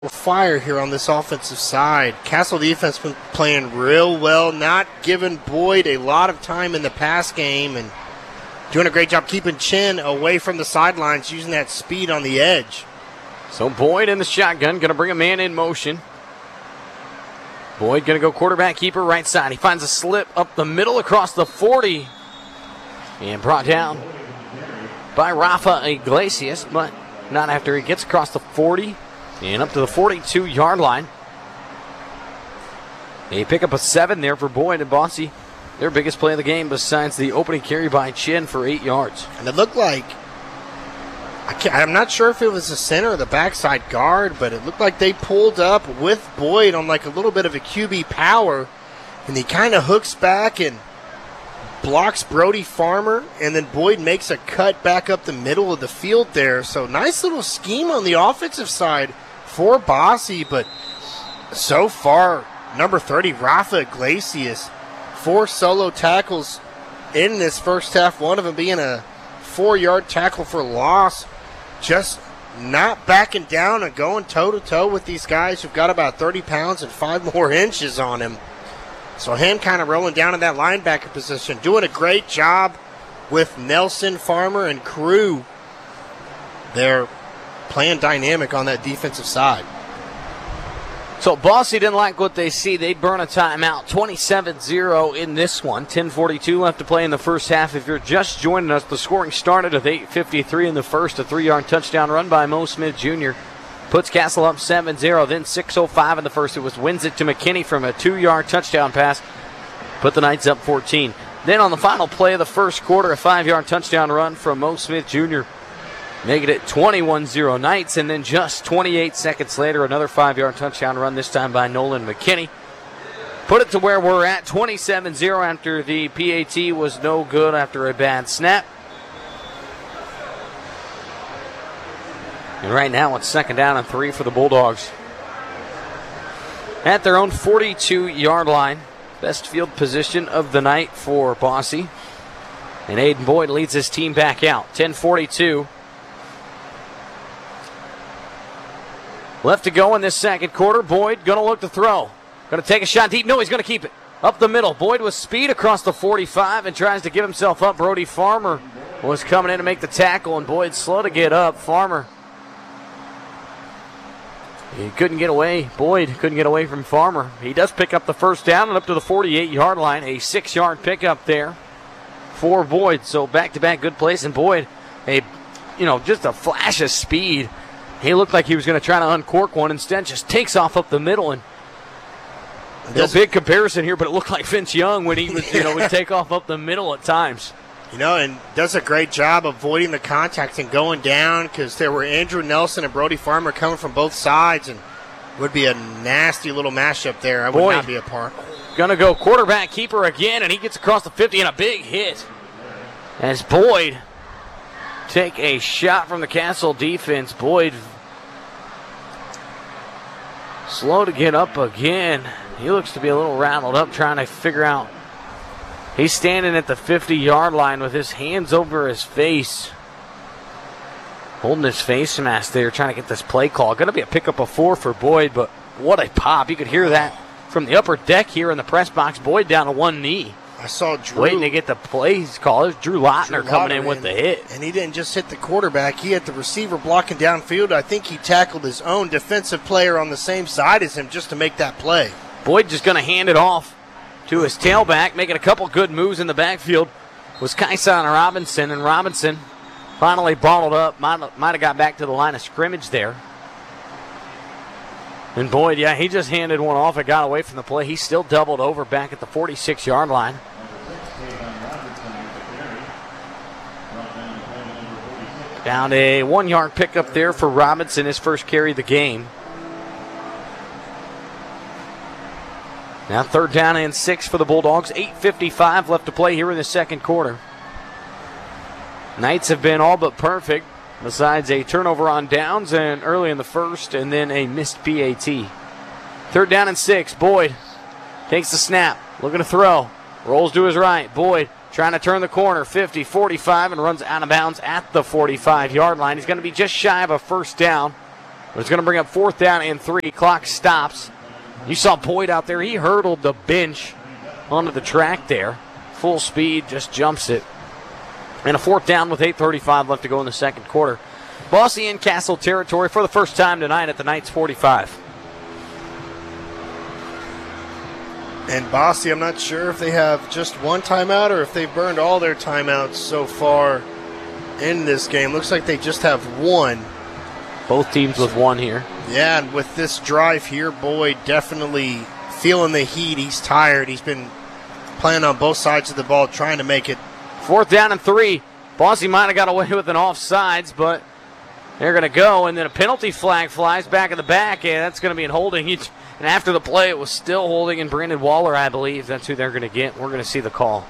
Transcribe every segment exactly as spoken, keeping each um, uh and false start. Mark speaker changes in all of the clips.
Speaker 1: fire here on this offensive side. Castle defense been playing real well, not giving Boyd a lot of time in the pass game, and doing a great job keeping Chin away from the sidelines, using that speed on the edge.
Speaker 2: So Boyd in the shotgun, going to bring a man in motion. Boyd going to go quarterback keeper right side. He finds a slip up the middle across the forty, and brought down by Rafa Iglesias, but not after he gets across the forty. And up to the forty-two yard line. They pick up a seven there for Boyd and Bosse. Their biggest play of the game besides the opening carry by Chin for eight yards.
Speaker 1: And it looked like, I can't, I'm not sure if it was the center or the backside guard, but it looked like they pulled up with Boyd on like a little bit of a Q B power. And he kind of hooks back and blocks Brody Farmer, and then Boyd makes a cut back up the middle of the field there. So nice little scheme on the offensive side for Bosse, but so far, number thirty, Rafa Iglesias, four solo tackles in this first half, one of them being a four-yard tackle for loss. Just not backing down and going toe-to-toe with these guys who've got about thirty pounds and five more inches on him. So him kind of rolling down in that linebacker position, doing a great job with Nelson, Farmer, and crew. They're playing dynamic on that defensive side.
Speaker 2: So Bosse didn't like what they see. They burn a timeout. twenty-seven zero in this one. ten forty-two left to play in the first half. If you're just joining us, the scoring started with eight fifty-three in the first. A three-yard touchdown run by Mo Smith Junior puts Castle up seven zero. Then six oh five in the first. It was Winsick to McKinney from a two-yard touchdown pass. Put the Knights up fourteen. Then on the final play of the first quarter, a five-yard touchdown run from Mo Smith Junior making it twenty-one zero Knights. And then just twenty-eight seconds later, another five-yard touchdown run, this time by Nolan McKinney. Put it to where we're at, twenty-seven zero after the P A T was no good after a bad snap. And right now it's second down and three for the Bulldogs. At their own forty-two yard line. Best field position of the night for Bosse. And Aiden Boyd leads his team back out. ten forty-two. Left to go in this second quarter. Boyd going to look to throw. Going to take a shot deep. No, he's going to keep it. Up the middle. Boyd with speed across the forty-five and tries to give himself up. Brody Farmer was coming in to make the tackle, and Boyd slow to get up. Farmer, he couldn't get away. Boyd couldn't get away from Farmer. He does pick up the first down and up to the forty-eight yard line. A six-yard pickup there for Boyd. So back-to-back good plays, and Boyd, a you know, just a flash of speed. He looked like he was going to try to uncork one. Instead, just takes off up the middle. And no big comparison here, but it looked like Vince Young when he would, you know, would take off up the middle at times.
Speaker 1: You know, and does a great job avoiding the contact and going down, because there were Andrew Nelson and Brody Farmer coming from both sides, and would be a nasty little mashup there. I would
Speaker 2: Boyd,
Speaker 1: not be a part.
Speaker 2: Going to go quarterback keeper again, and he gets across the fifty and a big hit. As Boyd take a shot from the Castle defense. Boyd slow to get up again. He looks to be a little rattled up, trying to figure out. He's standing at the fifty yard line with his hands over his face, holding his face mask there, trying to get this play call. Going to be a pickup of four for Boyd, but what a pop. You could hear that from the upper deck here in the press box. Boyd down to one knee.
Speaker 1: I saw Drew
Speaker 2: waiting to get the plays call. There's Drew Lautner
Speaker 1: Drew
Speaker 2: coming in
Speaker 1: Lautner
Speaker 2: with
Speaker 1: in,
Speaker 2: the hit.
Speaker 1: And he didn't just hit the quarterback. He had the receiver blocking downfield. I think he tackled his own defensive player on the same side as him just to make that play.
Speaker 2: Boyd just going to hand it off to his tailback, making a couple good moves in the backfield was Kyson Robinson, and Robinson finally balled up. Might, might have got back to the line of scrimmage there. And Boyd, yeah, he just handed one off and got away from the play. He still doubled over back at the forty-six yard line. Down a one-yard pickup there for Robinson, his first carry of the game. Now third down and six for the Bulldogs. eight fifty-five left to play here in the second quarter. Knights have been all but perfect, besides a turnover on downs and early in the first, and then a missed P A T. Third down and six. Boyd takes the snap, looking to throw. Rolls to his right. Boyd trying to turn the corner, fifty, forty-five, and runs out of bounds at the forty-five yard line. He's going to be just shy of a first down. But it's going to bring up fourth down and three. Clock stops. You saw Boyd out there. He hurdled the bench onto the track there. Full speed, just jumps it. And a fourth down with eight thirty-five left to go in the second quarter. Bosse in Castle territory for the first time tonight at the Knights forty-five.
Speaker 1: And Bosse, I'm not sure if they have just one timeout or if they've burned all their timeouts so far in this game. Looks like they just have one.
Speaker 2: Both teams with one here.
Speaker 1: Yeah, and with this drive here, Boyd definitely feeling the heat. He's tired. He's been playing on both sides of the ball, trying to make it.
Speaker 2: Fourth down and three. Bosse might have got away with an offsides, but they're going to go, and then a penalty flag flies back in the back, and that's going to be in holding. And after the play, it was still holding, and Brandon Waller, I believe, that's who they're going to get. We're going to see the call.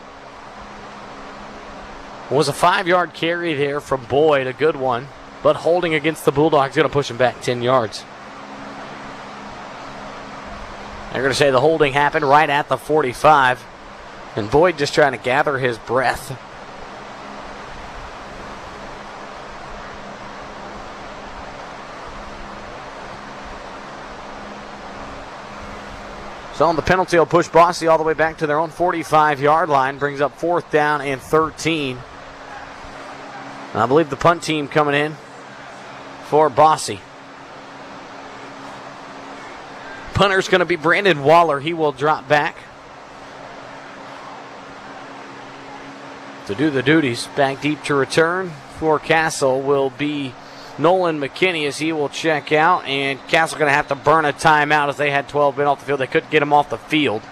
Speaker 2: It was a five-yard carry there from Boyd, a good one, but holding against the Bulldogs going to push him back ten yards. They're going to say the holding happened right at the forty-five, and Boyd just trying to gather his breath. So on the penalty, will push Bosse all the way back to their own forty-five-yard line. Brings up fourth down and thirteen. And I believe the punt team coming in for Bosse. Punter's going to be Brandon Waller. He will drop back to do the duties. Back deep to return for Castle will be Nolan McKinney as he will check out, and Castle going to have to burn a timeout as they had twelve men off the field. They couldn't get him off the field.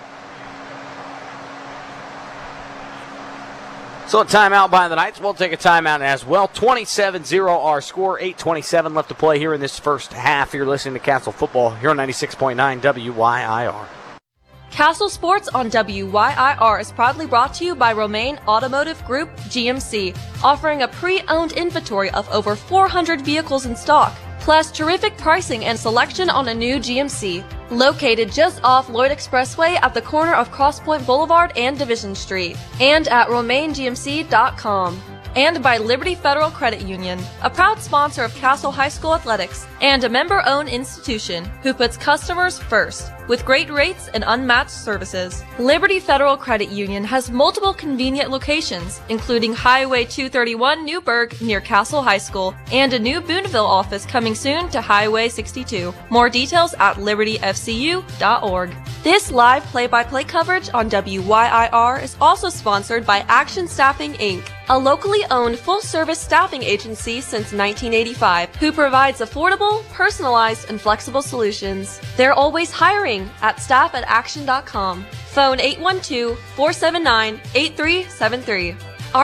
Speaker 2: So a timeout by the Knights. We'll take a timeout as well. twenty-seven zero our score. eight twenty-seven left to play here in this first half. You're listening to Castle Football here on ninety-six point nine W Y I R.
Speaker 3: Castle Sports on W Y I R is proudly brought to you by Romaine Automotive Group, G M C, offering a pre-owned inventory of over four hundred vehicles in stock, plus terrific pricing and selection on a new G M C. Located just off Lloyd Expressway at the corner of Cross Point Boulevard and Division Street, and at romaine g m c dot com. And by Liberty Federal Credit Union, a proud sponsor of Castle High School Athletics and a member-owned institution who puts customers first with great rates and unmatched services. Liberty Federal Credit Union has multiple convenient locations, including Highway two thirty-one Newburgh near Castle High School and a new Boonville office coming soon to Highway sixty-two. More details at liberty f c u dot org. This live play-by-play coverage on W Y I R is also sponsored by Action Staffing, Incorporated, a locally owned full-service staffing agency since nineteen eighty-five, who provides affordable, personalized, and flexible solutions. They're always hiring at staff at action dot com. Phone eight one two, four seven nine, eight three seven three. Our-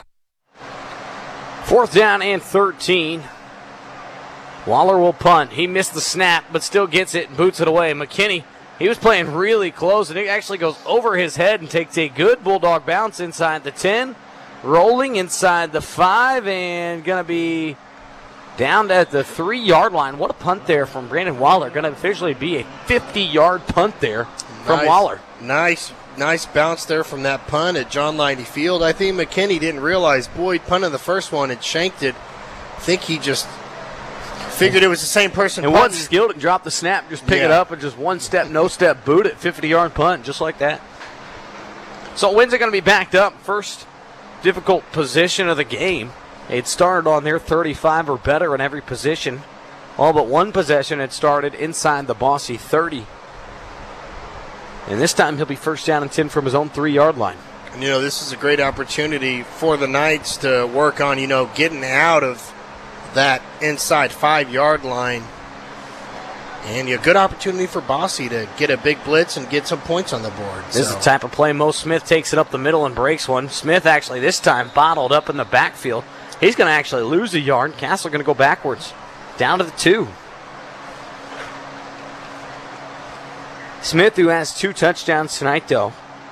Speaker 2: Fourth down and thirteen. Waller will punt. He missed the snap, but still gets it and boots it away. McKinney, he was playing really close, and it actually goes over his head and takes a good Bulldog bounce inside the ten. Rolling inside the five and going to be down at the three-yard line. What a punt there from Brandon Waller. Going to officially be a fifty-yard punt there from
Speaker 1: nice,
Speaker 2: Waller.
Speaker 1: Nice, nice bounce there from that punt at John Liney Field. I think McKinney didn't realize Boyd punted the first one and shanked it. I think he just figured it was the same person
Speaker 2: and
Speaker 1: punting.
Speaker 2: wasn't skilled and dropped the snap, just pick
Speaker 1: yeah.
Speaker 2: it up and just one step, no step boot it, fifty-yard punt, just like that. So Windsor going to be backed up. First difficult position of the game. It started on their thirty-five or better in every position. All but one possession had started inside the Bosse thirty. And this time he'll be first down and ten from his own three-yard line.
Speaker 1: And, you know, this is a great opportunity for the Knights to work on, you know, getting out of that inside five-yard line. And a good opportunity for Bosse to get a big blitz and get some points on the board.
Speaker 2: This
Speaker 1: so.
Speaker 2: is the type of play Mo Smith takes it up the middle and breaks one. Smith actually this time bottled up in the backfield. He's going to actually lose a yard. Castle going to go backwards down to the two. Smith, who has two touchdowns tonight, though,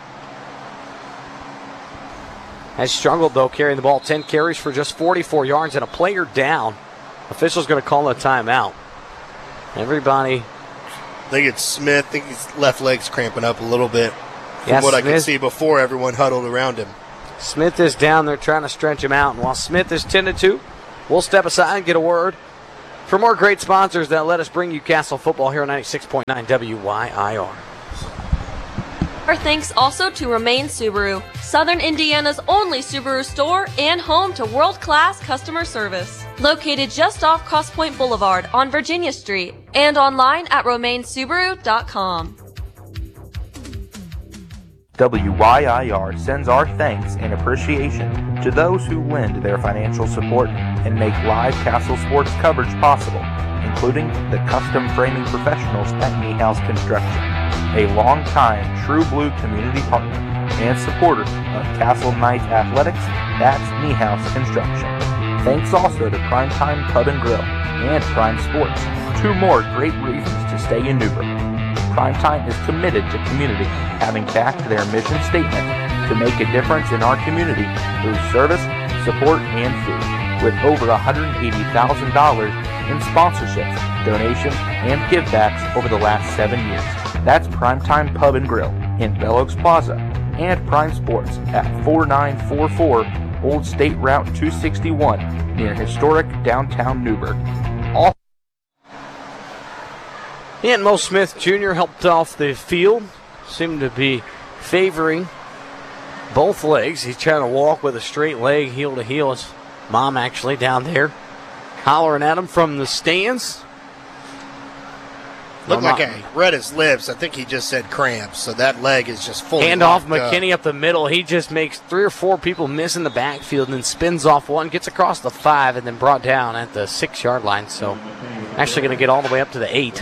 Speaker 2: has struggled, though, carrying the ball. ten carries for just forty-four yards and a player down. Official's going to call a timeout. Everybody.
Speaker 1: I think it's Smith. I think his left leg's cramping up a little bit from
Speaker 2: yeah,
Speaker 1: what
Speaker 2: Smith,
Speaker 1: I could see before everyone huddled around him.
Speaker 2: Smith is down there trying to stretch him out. And while Smith is ten to two, we'll step aside and get a word For more great sponsors that let us bring you Castle football here on ninety-six point nine W Y I R.
Speaker 3: Our thanks also to Romaine Subaru, Southern Indiana's only Subaru store and home to world-class customer service. Located just off Cross Point Boulevard on Virginia Street and online at romaine subaru dot com.
Speaker 4: W Y I R sends our thanks and appreciation to those who lend their financial support and make live Castle sports coverage possible, including the custom framing professionals at Niehaus Construction, a long-time True Blue community partner and supporter of Castle Knights Athletics. That's Niehaus Construction. Thanks also to Primetime Pub and Grill and Prime Sports, two more great reasons to stay in Newburgh. Primetime is committed to community, having backed their mission statement to make a difference in our community through service, support, and food, with over one hundred eighty thousand dollars in sponsorships, donations, and givebacks over the last seven years. That's Primetime Pub and Grill in Bell Oaks Plaza and Prime Sports at forty-nine forty-four Old State Route two sixty-one near historic downtown Newburgh. All
Speaker 2: And Mo Smith Junior helped off the field. Seemed to be favoring both legs. He's trying to walk with a straight leg, heel to heel. His mom actually down there hollering at him from the stands.
Speaker 1: Looked
Speaker 2: Well,
Speaker 1: like he read his lips. I think he just said cramps, so that leg is just fully
Speaker 2: Hand off
Speaker 1: locked up.
Speaker 2: McKinney up the middle. He just makes three or four people miss in the backfield and then spins off one, gets across the five, and then brought down at the six-yard line. So actually going to get all the way up to the eight.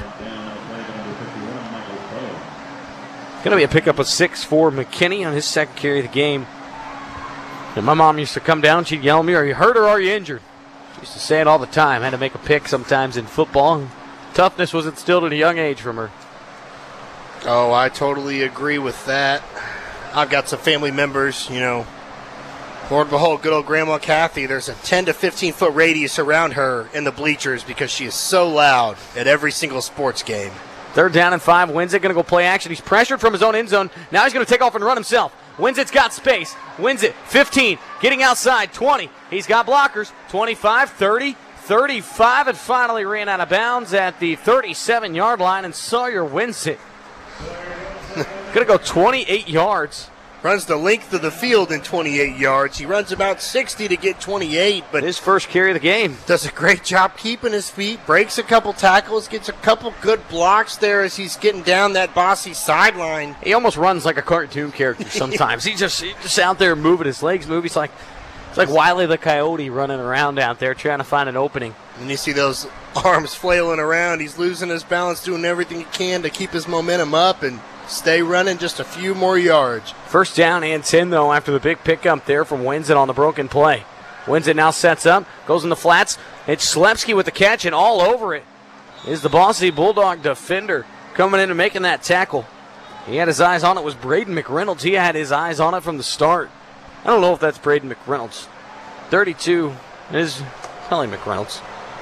Speaker 2: Going to be a pickup of six for McKinney on his second carry of the game. And my mom used to come down, she'd yell at me, "Are you hurt or are you injured?" She used to say it all the time. Had to make a pick sometimes in football. Toughness was instilled at a young age from her.
Speaker 1: Oh, I totally agree with that. I've got some family members, you know. Lord behold, good old Grandma Kathy. There's a ten to fifteen foot radius around her in the bleachers because she is so loud at every single sports game.
Speaker 2: Third down and five. Wins it, going to go play action. He's pressured from his own end zone. Now he's going to take off and run himself. Wins it's got space. Wins it. fifteen. Getting outside. twenty. He's got blockers. twenty-five, thirty, thirty-five, and finally ran out of bounds at the thirty-seven-yard line, and Sawyer wins it. Going to go twenty-eight yards.
Speaker 1: Runs the length of the field in twenty-eight yards. He runs about sixty to get twenty-eight, but
Speaker 2: His first carry of the game.
Speaker 1: does a great job keeping his feet, breaks a couple tackles, gets a couple good blocks there as he's getting down that bossy sideline.
Speaker 2: He almost runs like a cartoon character sometimes. He's just he's just out there moving his legs. Move. He's like it's like Wile E. the Coyote running around out there trying to find an opening.
Speaker 1: And you see those arms flailing around. He's losing his balance, doing everything he can to keep his momentum up and stay running just a few more yards.
Speaker 2: First down and ten, though, after the big pickup there from Winsit on the broken play. Winsit now sets up, goes in the flats. It's Slepsky with the catch, and all over it is the Bossy Bulldog defender coming in and making that tackle. He had his eyes on it. Was Braden McReynolds. He had his eyes on it from the start. I don't know if that's Braden McReynolds. thirty-two is Kelly McReynolds.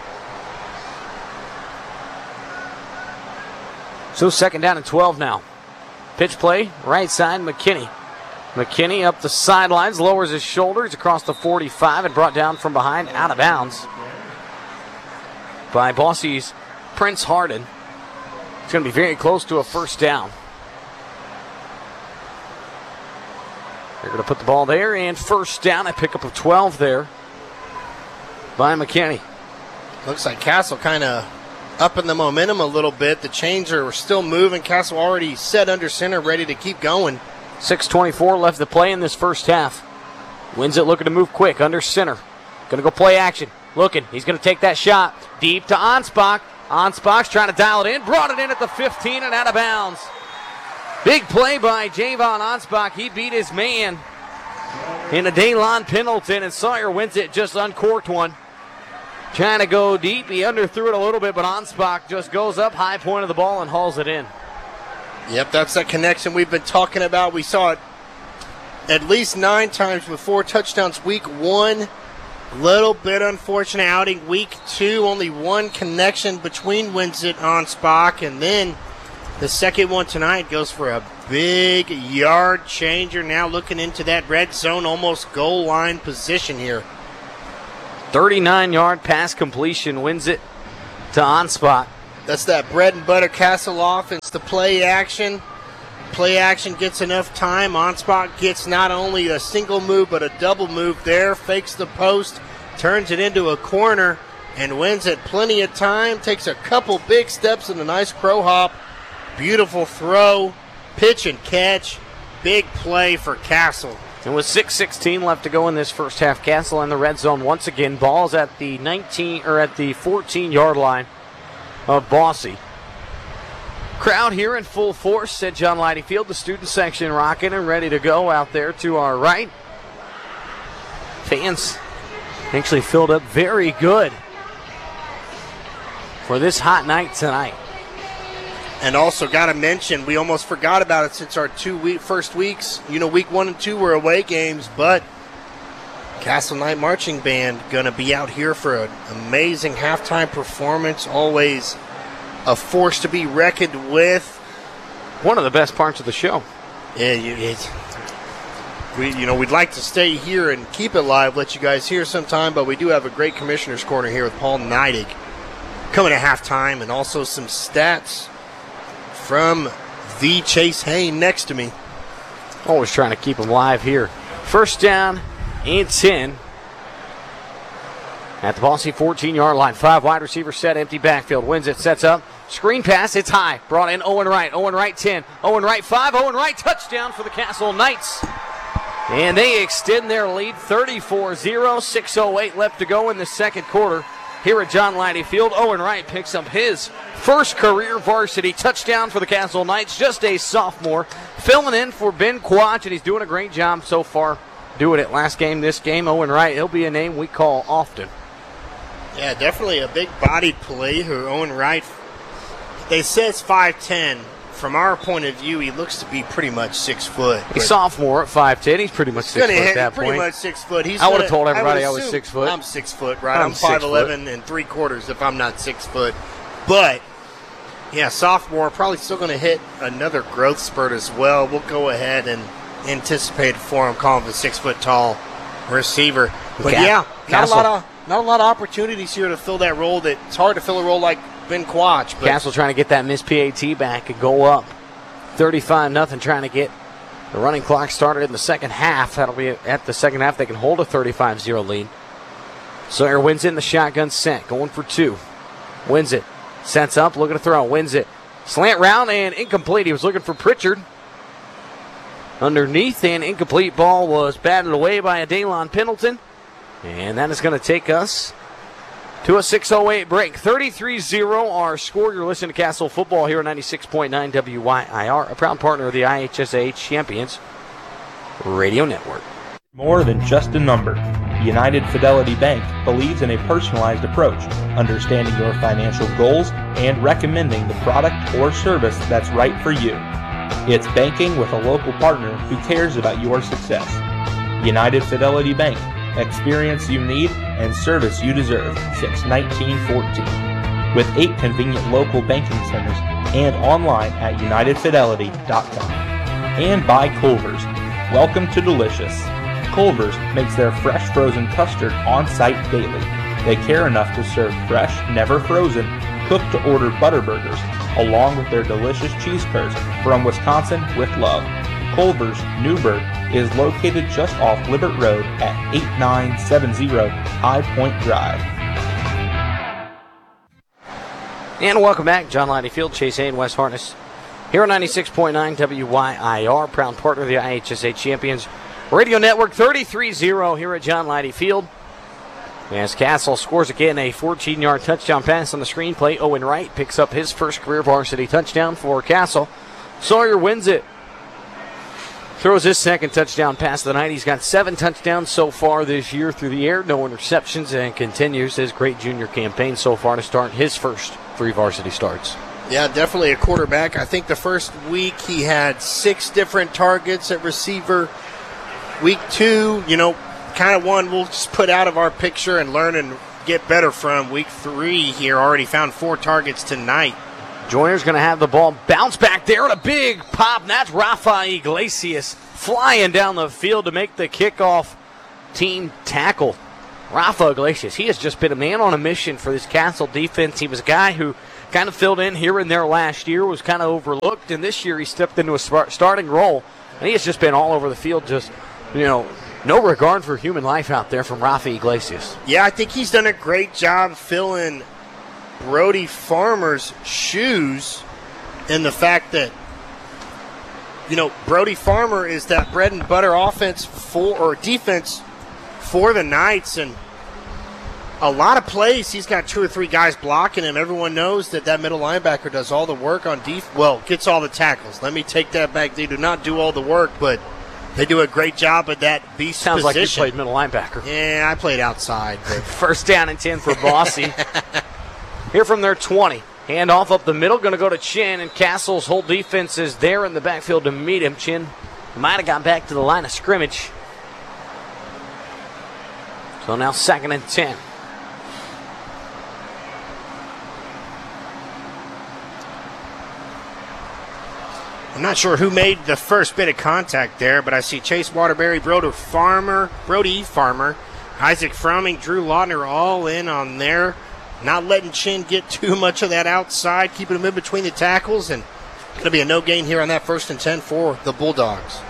Speaker 2: So second down and twelve now. Pitch play, right side, McKinney. McKinney up the sidelines, lowers his shoulders across the forty-five and brought down from behind, out of bounds by Bossy's Prince Harden. It's going to be very close to a first down. They're going to put the ball there, and first down, a pickup of twelve there by McKinney.
Speaker 1: Looks like Castle kind of upping the momentum a little bit. The chains are still moving. Castle already set under center, ready to keep going.
Speaker 2: six twenty-four left to play in this first half. Wins it looking to move quick under center. Going to go play action. Looking. He's going to take that shot. Deep to Anspach. Anspach's trying to dial it in. Brought it in at the fifteen and out of bounds. Big play by Javon Anspach. He beat his man in a Daylon Pendleton, and Sawyer wins it. Just uncorked one. Trying to go deep. He underthrew it a little bit, but Anspach just goes up, high point of the ball, and hauls it in.
Speaker 1: Yep, that's that connection we've been talking about. We saw it at least nine times with four touchdowns week one. Little bit unfortunate outing week two. Only one connection between Winsit and Anspach, and then the second one tonight goes for a big yard changer. Now looking into that red zone, almost goal line position here.
Speaker 2: thirty-nine yard pass completion wins it to Onspot.
Speaker 1: That's that bread and butter Castle offense, the play action. Play action gets enough time. Onspot gets not only a single move, but a double move there. Fakes the post, turns it into a corner, and wins it plenty of time. Takes a couple big steps and a nice crow hop. Beautiful throw, pitch and catch. Big play for Castle.
Speaker 2: And with six sixteen left to go in this first half, Castle in the red zone once again. Ball's at the nineteen or at the fourteen-yard line of Bosse. Crowd here in full force at John Leidy Field. The student section rocking and ready to go out there to our right. Fans actually filled up very good for this hot night tonight.
Speaker 1: And also got to mention, we almost forgot about it since our two week first weeks. You know, week one and two were away games, but Castle Night Marching Band going to be out here for an amazing halftime performance. Always a force to be reckoned with.
Speaker 2: One of the best parts of the show.
Speaker 1: Yeah, you, it's, we, you know, we'd like to stay here and keep it live, let you guys hear sometime, but we do have a great Commissioner's Corner here with Paul Neidig coming at halftime, and also some stats from the Chase Hayne next to me.
Speaker 2: Always trying to keep them live here. First down and ten at the Bosse fourteen-yard line. Five wide receiver set, empty backfield. Wins it, sets up. Screen pass, it's high. Brought in Owen Wright. Owen Wright ten. Owen Wright five. Owen Wright touchdown for the Castle Knights. And they extend their lead thirty-four zero. six oh eight left to go in the second quarter here at John Leidy Field. Owen Wright picks up his first career varsity touchdown for the Castle Knights. Just a sophomore. Filling in for Ben Quach, and he's doing a great job so far doing it. Last game, this game, Owen Wright, he'll be a name we call often.
Speaker 1: Yeah, definitely a big-bodied play who Owen Wright. They say it's five ten. From our point of view, he looks to be pretty much six foot.
Speaker 2: He's sophomore at five ten. He's pretty much six foot at that
Speaker 1: pretty
Speaker 2: point.
Speaker 1: Pretty much six foot. He's
Speaker 2: I would
Speaker 1: gonna,
Speaker 2: have told everybody I,
Speaker 1: I
Speaker 2: was six foot.
Speaker 1: I'm six foot, right?
Speaker 2: I'm,
Speaker 1: I'm five eleven and three quarters if I'm not six foot. But yeah, sophomore, probably still going to hit another growth spurt as well. We'll go ahead and anticipate for him, call him a six foot tall receiver. But
Speaker 2: Cat-
Speaker 1: yeah, not
Speaker 2: Castle.
Speaker 1: a lot of not a lot of opportunities here to fill that role. That it's hard to fill a role like Ben Quach. But
Speaker 2: Castle trying to get that missed P A T back and go up thirty-five nothing, trying to get the running clock started in the second half. That'll be at the second half. They can hold a thirty-five zero lead. Sawyer wins it in the shotgun set, going for two. Wins it. Sets up, looking to throw. Wins it. Slant round and incomplete. He was looking for Pritchard. Underneath, and incomplete ball was batted away by a Daylon Pendleton. And that is going to take us to a six oh eight break. thirty-three zero our score. You're listening to Castle Football here on ninety-six point nine W Y I R, a proud partner of the I H S A Champions Radio Network.
Speaker 4: More than just a number. United Fidelity Bank believes in a personalized approach, understanding your financial goals and recommending the product or service that's right for you. It's banking with a local partner who cares about your success. United Fidelity Bank. Experience you need and service you deserve since nineteen fourteen. With eight convenient local banking centers and online at united fidelity dot com. And by Culver's. Welcome to Delicious. Culver's makes their fresh frozen custard on-site daily. They care enough to serve fresh, never frozen, cooked-to-order butter burgers, along with their delicious cheese curds from Wisconsin with love. Culver's, Newburgh, is located just off Libert Road at eighty-nine seventy High Point Drive.
Speaker 2: And welcome back, John Leidy Field, Chase Hayne, West Harness. Here on ninety-six point nine W Y I R, proud partner of the I H S A Champions Radio Network. thirty-three zero here at John Leidy Field. As Castle scores again a fourteen-yard touchdown pass on the screen play. Owen Wright picks up his first career varsity touchdown for Castle. Sawyer wins it. Throws his second touchdown pass of the night. He's got seven touchdowns so far this year through the air, no interceptions, and continues his great junior campaign so far to start his first three varsity starts.
Speaker 1: Yeah, definitely a quarterback. I think the first week he had six different targets at receiver. Week two, you know, kind of one we'll just put out of our picture and learn and get better from. Week three here already found four targets tonight.
Speaker 2: Joyner's going to have the ball bounce back there and a big pop, and that's Rafa Iglesias flying down the field to make the kickoff team tackle. Rafa Iglesias, he has just been a man on a mission for this Castle defense. He was a guy who kind of filled in here and there last year, was kind of overlooked, and this year he stepped into a starting role, and he has just been all over the field, just, you know, no regard for human life out there from Rafa Iglesias.
Speaker 1: Yeah, I think he's done a great job filling Brody Farmer's shoes in the fact that, you know, Brody Farmer is that bread and butter offense for, or defense for the Knights, and a lot of plays, he's got two or three guys blocking him. Everyone knows that that middle linebacker does all the work on def- well, gets all the tackles. Let me take that back. They do not do all the work, but they do a great job at that beast
Speaker 2: Sounds
Speaker 1: position.
Speaker 2: like you played middle linebacker.
Speaker 1: Yeah, I played outside. But.
Speaker 2: First down and ten for Bosse. Here from their twenty. Handoff up the middle, going to go to Chin, and Castle's whole defense is there in the backfield to meet him. Chin might have got back to the line of scrimmage. So now second and ten.
Speaker 1: I'm not sure who made the first bit of contact there, but I see Chase Waterbury, Brody Farmer, Brody Farmer, Isaac Froming, Drew Lautner all in on there. Not letting Chin get too much of that outside, keeping him in between the tackles, and going to be a no gain here on that first and ten for the Bulldogs.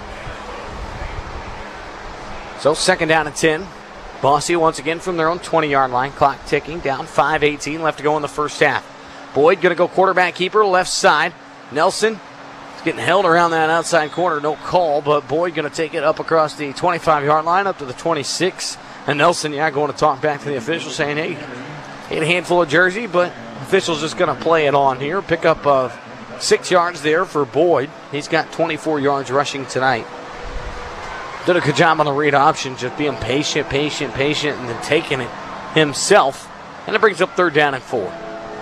Speaker 2: So second down and ten. Bosse once again from their own twenty-yard line. Clock ticking down, five eighteen left to go in the first half. Boyd going to go quarterback keeper, left side. Nelson is getting held around that outside corner. No call, but Boyd going to take it up across the twenty-five-yard line up to the twenty-six. And Nelson, yeah, going to talk back to the official saying, hey, a handful of jersey, but officials just going to play it on here. Pick up of six yards there for Boyd. He's got twenty-four yards rushing tonight. Did a good job on the read option, just being patient, patient, patient, and then taking it himself. And it brings up third down and four.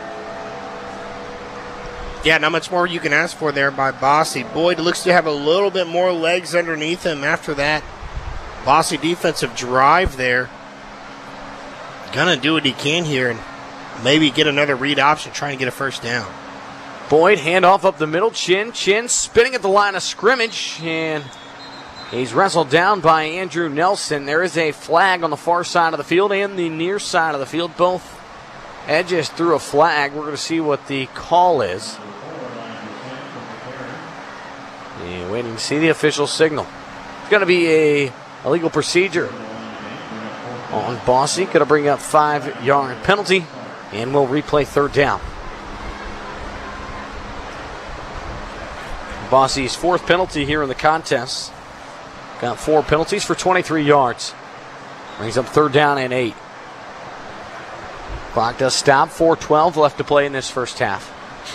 Speaker 1: Yeah, not much more you can ask for there by Bosse. Boyd looks to have a little bit more legs underneath him after that Bosse defensive drive there. Gonna do what he can here and maybe get another read option, trying to get a first down.
Speaker 2: Boyd, handoff up the middle. Chin, Chin spinning at the line of scrimmage, and he's wrestled down by Andrew Nelson. There is a flag on the far side of the field and the near side of the field. Both edges threw a flag. We're going to see what the call is. And waiting to see the official signal. It's going to be a illegal procedure on Bosse. Going to bring up five-yard penalty, and we'll replay third down. Bosse's fourth penalty here in the contest. Got four penalties for twenty-three yards. Brings up third down and eight. Clock does stop. four twelve left to play in this first half.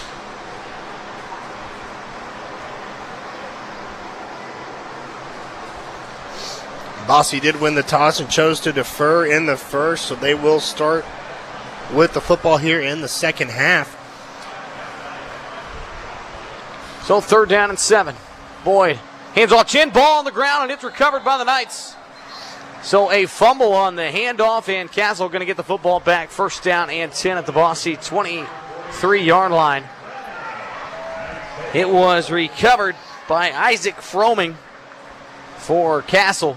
Speaker 1: Bosse did win the toss and chose to defer in the first, so they will start with the football here in the second half.
Speaker 2: So third down and seven. Boyd hands off Chin, ball on the ground, and it's recovered by the Knights. So a fumble on the handoff, and Castle going to get the football back. First down and ten at the Bosse twenty-three-yard line. It was recovered by Isaac Froming for Castle.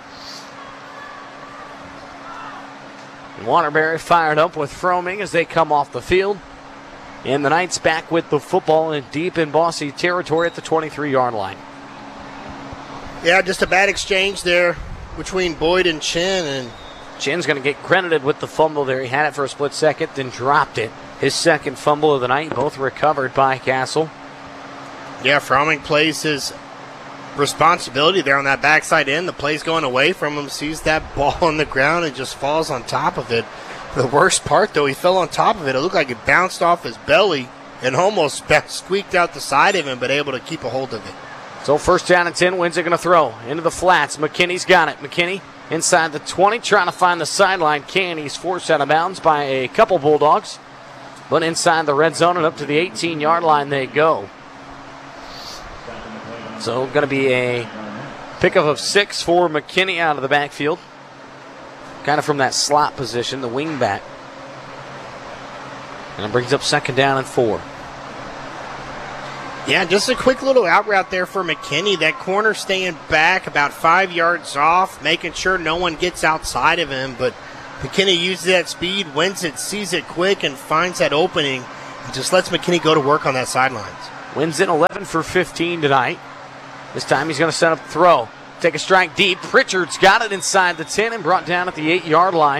Speaker 2: Waterbury fired up with Froming as they come off the field. And the Knights back with the football and deep in Bosse territory at the twenty-three-yard line.
Speaker 1: Yeah, just a bad exchange there between Boyd and Chin. And
Speaker 2: Chin's going to get credited with the fumble there. He had it for a split second, then dropped it. His second fumble of the night, both recovered by Castle.
Speaker 1: Yeah, Froming plays his responsibility there on that backside end. The play's going away from him, sees that ball on the ground and just falls on top of it. The worst part, though, he fell on top of it. It looked like it bounced off his belly and almost squeaked out the side of him, but able to keep a hold of it.
Speaker 2: So first down and ten, Windsor going to throw into the flats. McKinney's got it. McKinney inside the twenty, trying to find the sideline. Can he's forced out of bounds by a couple Bulldogs, but inside the red zone and up to the eighteen-yard line they go. So going to be a pickup of six for McKinney out of the backfield. Kind of from that slot position, the wing back. And it brings up second down and four.
Speaker 1: Yeah, just a quick little out route there for McKinney. That corner staying back about five yards off, making sure no one gets outside of him. But McKinney uses that speed, wins it, sees it quick, and finds that opening, and just lets McKinney go to work on that sidelines.
Speaker 2: Wins it eleven for fifteen tonight. This time he's going to set up the throw. Take a strike deep. Pritchard's got it inside the ten and brought down at the eight-yard line.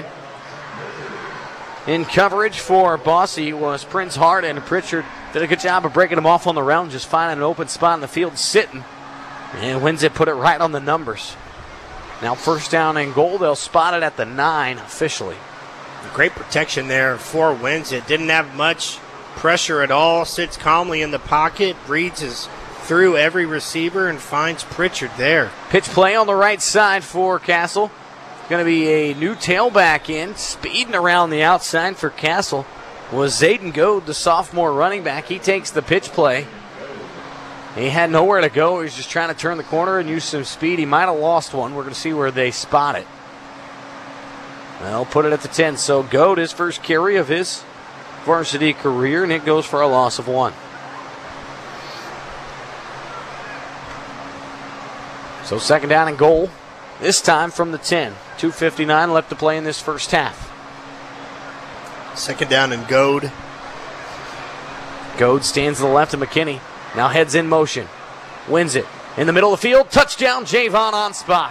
Speaker 2: In coverage for Bosse was Prince Harden. Pritchard did a good job of breaking him off on the round, just finding an open spot in the field, sitting. And wins it, put it right on the numbers. Now first down and goal. They'll spot it at the nine officially.
Speaker 1: Great protection there for Winsit. Didn't have much pressure at all. Sits calmly in the pocket. Reads his through every receiver and finds Pritchard there.
Speaker 2: Pitch play on the right side for Castle. Going to be a new tailback in. Speeding around the outside for Castle was Zayden Goad, the sophomore running back. He takes the pitch play. He had nowhere to go. He was just trying to turn the corner and use some speed. He might have lost one. We're going to see where they spot it. They'll put it at the ten. So Goad, his first carry of his varsity career, and it goes for a loss of one. So second down and goal, this time from the ten. two fifty-nine left to play in this first half.
Speaker 1: Second down and Goad.
Speaker 2: Goad stands to the left of McKinney. Now heads in motion. Wins it. In the middle of the field. Touchdown, Javon Onspach.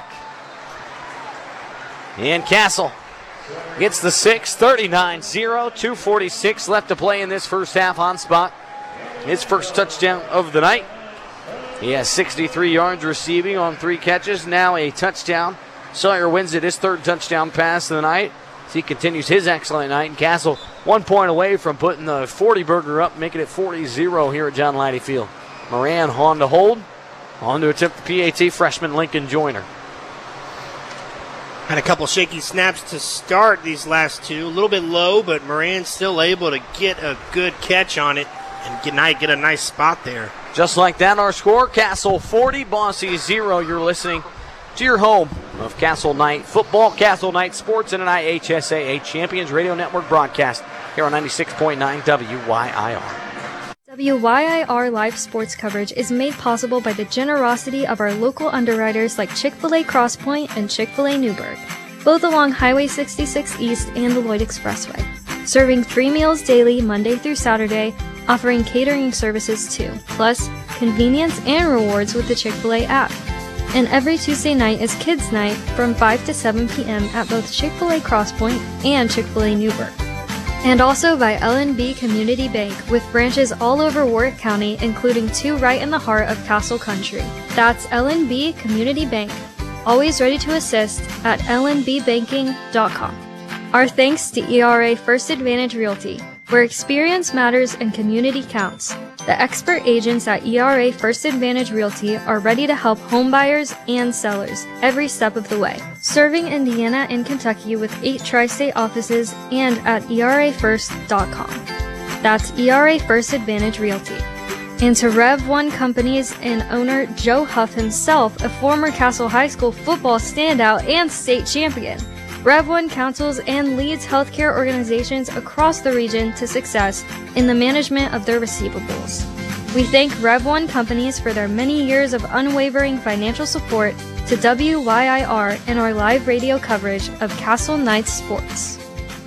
Speaker 2: And Castle gets the six. thirty-nine zero. two forty-six left to play in this first half. Onspach, his first touchdown of the night. He has sixty-three yards receiving on three catches. Now a touchdown. Sawyer wins it, his third touchdown pass of the night. As he continues his excellent night. And Castle one point away from putting the forty-burger up, making it forty zero here at John Leidy Field. Moran on to hold. On to attempt the P A T, freshman Lincoln Joyner.
Speaker 1: Had a couple shaky snaps to start these last two. A little bit low, but Moran's still able to get a good catch on it and get, get a nice spot there.
Speaker 2: Just like that, our score, Castle forty, Bosse zero. You're listening to your home of Castle Knight Football, Castle Knight Sports, and an I H S A A Champions Radio Network broadcast here on ninety-six point nine W Y I R.
Speaker 5: W Y I R live sports coverage is made possible by the generosity of our local underwriters like Chick-fil-A Cross Point and Chick-fil-A Newburgh, both along Highway sixty-six East and the Lloyd Expressway. Serving three meals daily, Monday through Saturday, offering catering services too, plus convenience and rewards with the Chick-fil-A app. And every Tuesday night is Kids Night from five to seven p.m. at both Chick-fil-A Cross Point and Chick-fil-A Newburgh. And also by L N B Community Bank, with branches all over Warwick County, including two right in the heart of Castle Country. That's L N B Community Bank, always ready to assist at L N B banking dot com. Our thanks to E R A First Advantage Realty, where experience matters and community counts. The expert agents at E R A First Advantage Realty are ready to help homebuyers and sellers every step of the way. Serving Indiana and Kentucky with eight tri-state offices and at E R A first dot com. That's E R A First Advantage Realty. And to Rev one Companies and owner Joe Huff himself, a former Castle High School football standout and state champion. Rev one counsels and leads healthcare organizations across the region to success in the management of their receivables. We thank Rev one Companies for their many years of unwavering financial support to W Y I R and our live radio coverage of Castle Knights sports.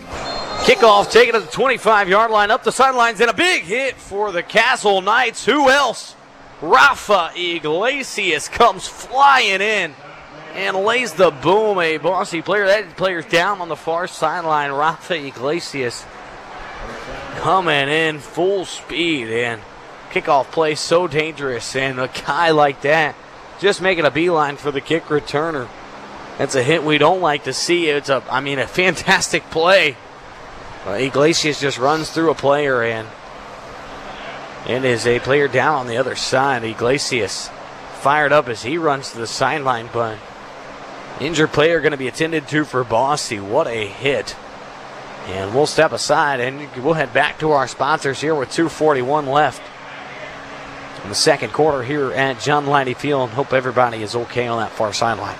Speaker 2: Kickoff taken to the twenty-five-yard line, up the sidelines, and a big hit for the Castle Knights. Who else? Rafa Iglesias comes flying in and lays the boom. A Bosse player. That player's down on the far sideline. Rafa Iglesias coming in full speed, and kickoff play so dangerous. And a guy like that just making a beeline for the kick returner. That's a hit we don't like to see. It's a, I mean, a fantastic play. Uh, Iglesias just runs through a player, and and is a player down on the other side. Iglesias fired up as he runs to the sideline, but injured player going to be attended to for Bosse. What a hit. And we'll step aside and we'll head back to our sponsors here with two forty-one left in the second quarter here at John Leidy Field. Hope everybody is okay on that far sideline.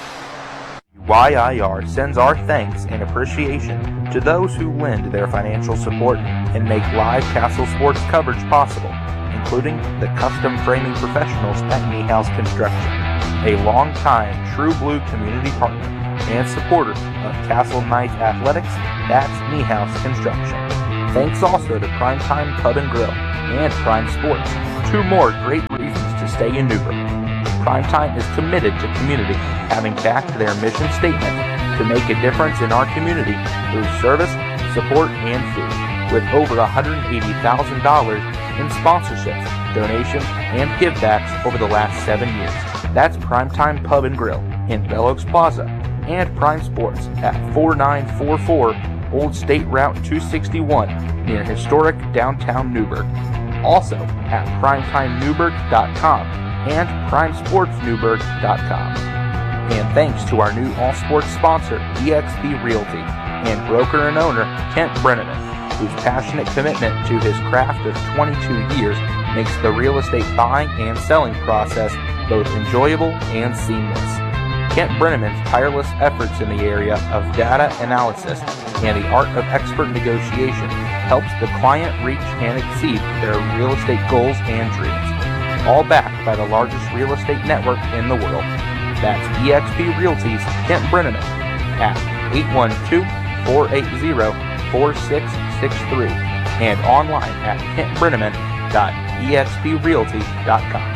Speaker 4: Y I R sends our thanks and appreciation to those who lend their financial support and make live Castle sports coverage possible, including the custom framing professionals at Niehaus Construction, a long-time True Blue community partner and supporter of Castle Knights Athletics, that's Niehaus Construction. Thanks also to Primetime Pub and Grill and Prime Sports, two more great reasons to stay in Newburgh. Primetime is committed to community, having backed their mission statement to make a difference in our community through service, support, and food, with over one hundred eighty thousand dollars in sponsorships, donations, and givebacks over the last seven years. That's Primetime Pub and Grill in Bell Oaks Plaza and Prime Sports at forty-nine forty-four Old State Route two sixty-one near historic downtown Newburgh. Also at primetime newburgh dot com and prime sports newburgh dot com. And thanks to our new all-sports sponsor, E X P Realty, and broker and owner, Kent Brenneman, whose passionate commitment to his craft of twenty-two years makes the real estate buying and selling process both enjoyable and seamless. Kent Brenneman's tireless efforts in the area of data analysis and the art of expert negotiation helps the client reach and exceed their real estate goals and dreams, all backed by the largest real estate network in the world. That's E X P Realty's Kent Brenneman at eight one two, four eight zero, four six six three and online at kent brenneman dot e x p realty dot com.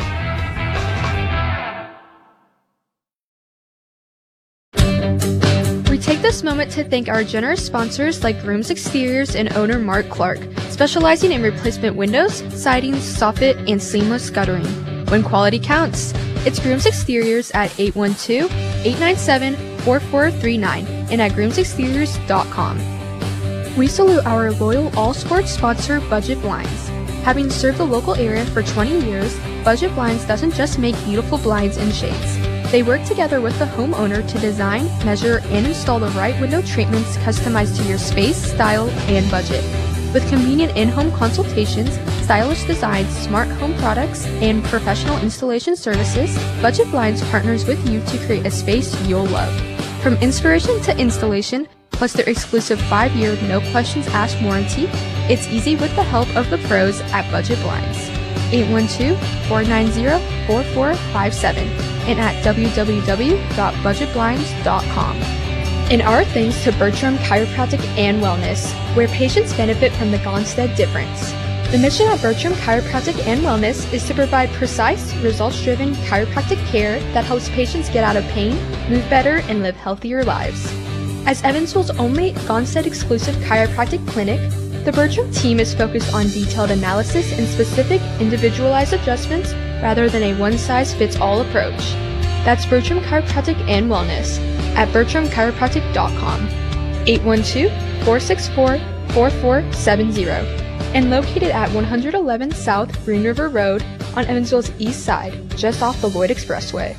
Speaker 5: We take this moment to thank our generous sponsors like Grooms Exteriors and owner Mark Clark, specializing in replacement windows, sidings, soffit, and seamless guttering. When quality counts, it's Grooms Exteriors at eight one two, eight nine seven, four four three nine and at grooms exteriors dot com. We salute our loyal all-sports sponsor, Budget Blinds. Having served the local area for twenty years, Budget Blinds doesn't just make beautiful blinds and shades. They work together with the homeowner to design, measure, and install the right window treatments customized to your space, style, and budget. With convenient in-home consultations, stylish designs, smart home products, and professional installation services, Budget Blinds partners with you to create a space you'll love. From inspiration to installation, plus their exclusive five-year no-questions-asked warranty, it's easy with the help of the pros at Budget Blinds. eight one two, four nine zero, four four five seven and at w w w dot budget blinds dot com. And our thanks to Bertram Chiropractic and Wellness, where patients benefit from the Gonstead difference. The mission of Bertram Chiropractic and Wellness is to provide precise, results-driven chiropractic care that helps patients get out of pain, move better, and live healthier lives. As Evansville's only Gonstead-exclusive chiropractic clinic, the Bertram team is focused on detailed analysis and specific, individualized adjustments rather than a one-size-fits-all approach. That's Bertram Chiropractic and Wellness at bertram chiropractic dot com, eight one two, four six four, four four seven zero, and located at one eleven South Green River Road on Evansville's east side, just off the Lloyd Expressway.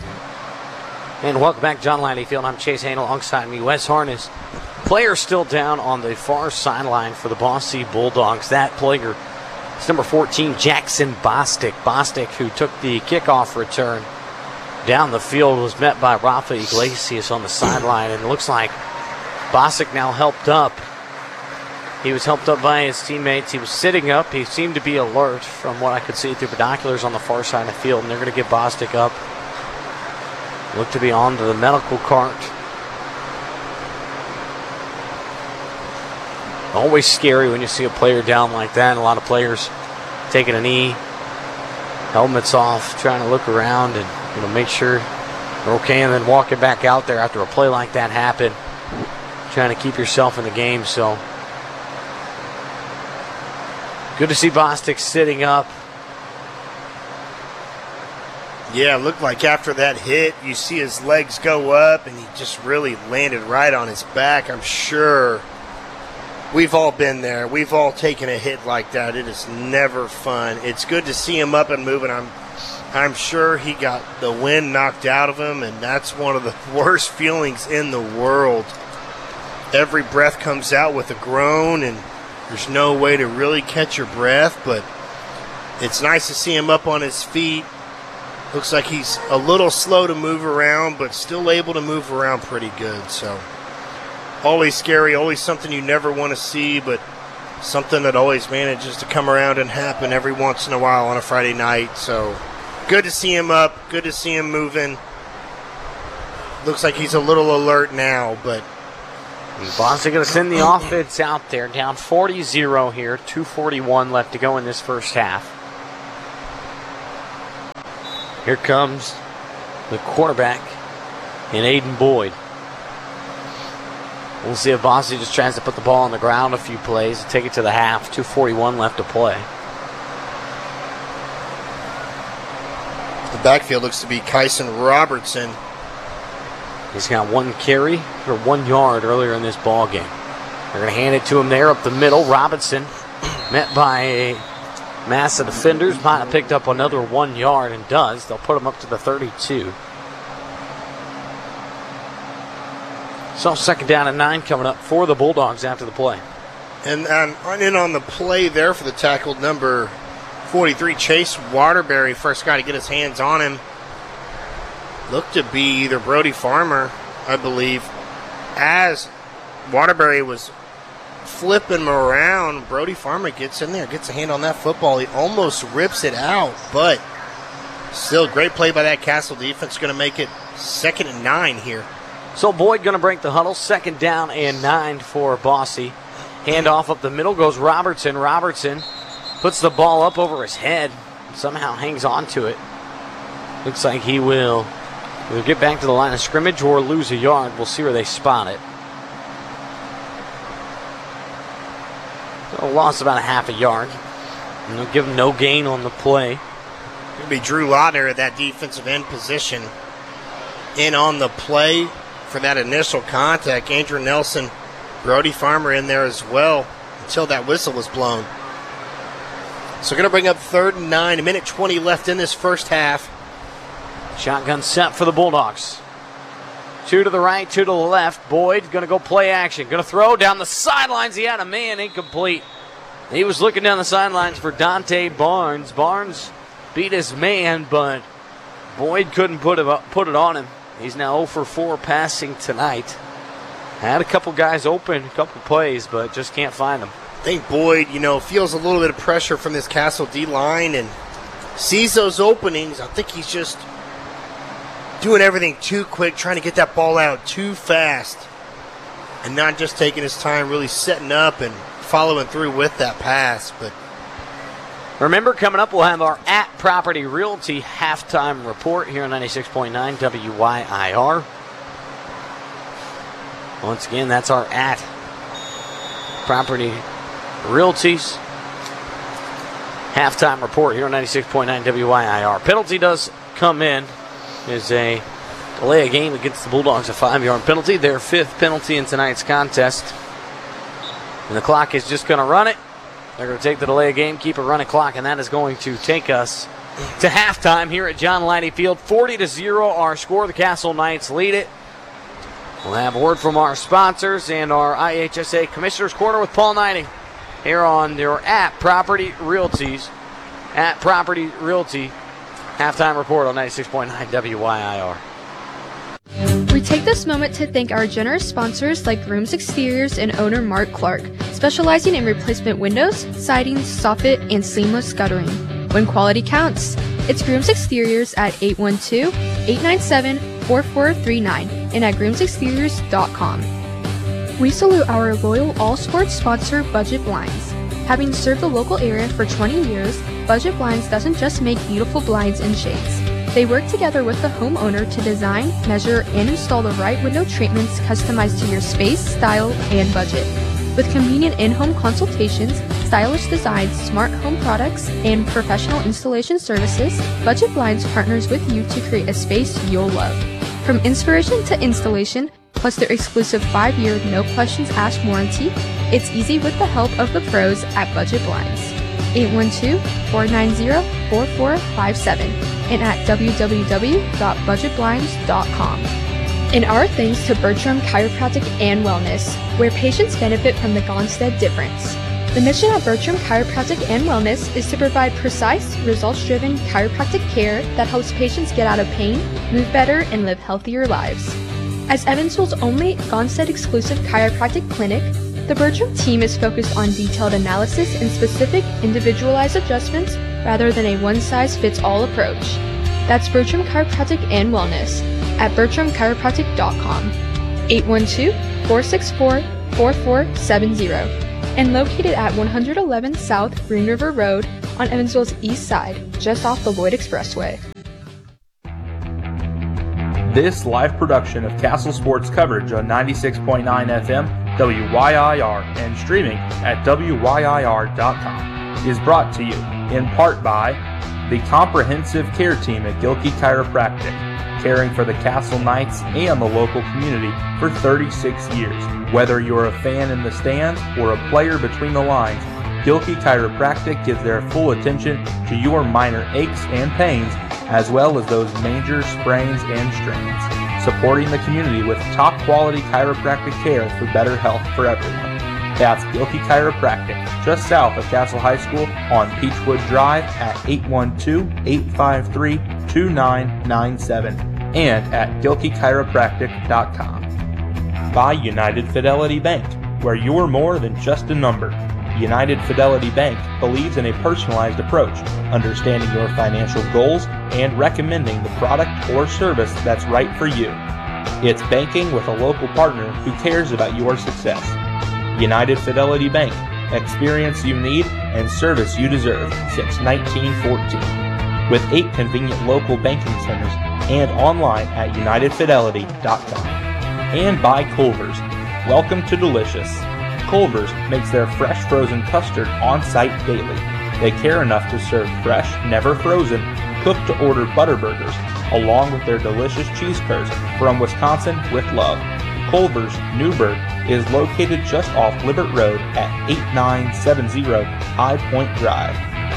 Speaker 2: And welcome back, John Landy Field. I'm Chase Hanel, alongside me, Wes Harness. Player still down on the far sideline for the Bosse Bulldogs. That player is number fourteen, Jackson Bostic. Bostic, who took the kickoff return down the field, was met by Rafa Iglesias on the sideline. And it looks like Bostic now helped up. He was helped up by his teammates. He was sitting up. He seemed to be alert from what I could see through binoculars on the far side of the field. And they're going to get Bostic up. Look to be on to the medical cart. Always scary when you see a player down like that. A lot of players taking a knee, helmets off, trying to look around and, you know, make sure they're okay, and then walking back out there after a play like that happened, trying to keep yourself in the game. So good to see Bostic sitting up.
Speaker 1: Yeah, it looked like after that hit, you see his legs go up, and he just really landed right on his back. I'm sure we've all been there. We've all taken a hit like that. It is never fun. It's good to see him up and moving. I'm I'm sure he got the wind knocked out of him, and that's one of the worst feelings in the world. Every breath comes out with a groan, and there's no way to really catch your breath, but it's nice to see him up on his feet. Looks like he's a little slow to move around, but still able to move around pretty good. So always scary, always something you never want to see, but something that always manages to come around and happen every once in a while on a Friday night. So good to see him up, good to see him moving. looks like he's a little alert now, but
Speaker 2: Bosse going to send the offense out there, down forty zero here, two forty-one left to go in this first half. Here comes the quarterback in Aiden Boyd. We'll see if Bosse just tries to put the ball on the ground a few plays and take it to the half. two forty-one left to play.
Speaker 1: the backfield looks to be Kyson Robertson.
Speaker 2: He's got one carry for one yard earlier in this ball game. They're going to hand it to him there up the middle. Robinson, met by a mass of defenders, might have picked up another one yard and does. They'll put him up to the thirty-two. So second down and nine coming up for the Bulldogs after the play.
Speaker 1: And um, in on the play there for the tackle, number forty-three, Chase Waterbury, first guy to get his hands on him. Looked to be either Brody Farmer, I believe. As Waterbury was flipping him around, Brody Farmer gets in there, gets a hand on that football. He almost rips it out, but still great play by that Castle defense. Going to make it second and nine here.
Speaker 2: So Boyd going to break the huddle. Second down and nine for Bosse. Handoff up the middle goes Robertson. Robertson puts the ball up over his head. Somehow hangs on to it. Looks like he will either get back to the line of scrimmage or lose a yard. We'll see where they spot it. So lost about a half a yard. And they'll give him no gain on the play.
Speaker 1: It'll be Drew Lautner at that defensive end position. In on the play for that initial contact. Andrew Nelson, Brody Farmer in there as well until that whistle was blown. So going to bring up third and nine. A minute twenty left in this first half.
Speaker 2: Shotgun set for the Bulldogs. Two to the right, two to the left. Boyd going to go play action. Going to throw down the sidelines. He had a man incomplete. He was looking down the sidelines for Dante Barnes. Barnes beat his man, but Boyd couldn't put it, up, put it on him. He's now zero for four passing tonight. Had a couple guys open, a couple plays, but just can't find them.
Speaker 1: I think Boyd, you know, feels a little bit of pressure from this Castle D-line and sees those openings. I think he's just doing everything too quick, trying to get that ball out too fast, and not just taking his time, really setting up and following through with that pass. But
Speaker 2: remember, coming up, we'll have our At Property Realty halftime report here on ninety-six point nine W Y I R. Once again, that's our At Property Realty's halftime report here on ninety-six point nine W Y I R. Penalty does come in. Is a delay of game against the Bulldogs, a five-yard penalty. Their fifth penalty in tonight's contest. And the clock is just going to run it. They're going to take the delay of game, keep a running clock, and that is going to take us to halftime here at John Leidy Field. forty to zero, our score. The Castle Knights lead it. We'll have a word from our sponsors and our I H S A Commissioner's Corner with Paul Knighting here on their At Property Realties. At Property Realty halftime report on ninety-six point nine W Y I R.
Speaker 5: We take this moment to thank our generous sponsors like Grooms Exteriors and owner Mark Clark, specializing in replacement windows, siding, soffit, and seamless guttering. When quality counts, it's Grooms Exteriors at eight one two, eight nine seven, four four three nine and at grooms exteriors dot com. We salute our loyal all-sports sponsor, Budget Blinds. Having served the local area for twenty years, Budget Blinds doesn't just make beautiful blinds and shades. They work together with the homeowner to design, measure, and install the right window treatments customized to your space, style, and budget. With convenient in-home consultations, stylish designs, smart home products, and professional installation services, Budget Blinds partners with you to create a space you'll love. From inspiration to installation, plus their exclusive five-year no-questions-asked warranty, it's easy with the help of the pros at Budget Blinds. eight one two, four nine zero, four four five seven and at w w w dot budget blinds dot com. And our thanks to Bertram Chiropractic and Wellness, where patients benefit from the Gonstead difference. The mission of Bertram Chiropractic and Wellness is to provide precise, results-driven chiropractic care that helps patients get out of pain, move better, and live healthier lives. As Evansville's only Gonstead-exclusive chiropractic clinic, the Bertram team is focused on detailed analysis and specific, individualized adjustments rather than a one-size-fits-all approach. That's Bertram Chiropractic and Wellness
Speaker 6: at bertram chiropractic dot com, eight one two, four six four, four four seven zero, and located at one eleven South Green River Road on Evansville's east side, just off the Lloyd Expressway.
Speaker 4: This live production of Castle Sports coverage on ninety-six point nine F M, W Y I R, and streaming at W Y I R dot com is brought to you in part by the comprehensive care team at Gilkey Chiropractic, caring for the Castle Knights and the local community for thirty-six years. Whether you're a fan in the stands or a player between the lines, Gilkey Chiropractic gives their full attention to your minor aches and pains, as well as those major sprains and strains, supporting the community with top quality chiropractic care for better health for everyone. That's Gilkey Chiropractic, just south of Castle High School on Peachwood Drive at eight one two, eight five three, two nine nine seven and at gilkey chiropractic dot com. By United Fidelity Bank, where you're more than just a number. United Fidelity Bank believes in a personalized approach, understanding your financial goals and recommending the product or service that's right for you. It's banking with a local partner who cares about your success. United Fidelity Bank, experience you need and service you deserve since nineteen fourteen. With eight convenient local banking centers and online at united fidelity dot com. And by Culver's. Welcome to Delicious. Culver's makes their fresh frozen custard on-site daily. They care enough to serve fresh, never frozen, cooked-to-order butter burgers, along with their delicious cheese curds from Wisconsin with love. Culver's, Newburgh, is located just off Libert Road at eighty-nine seventy High Point Drive.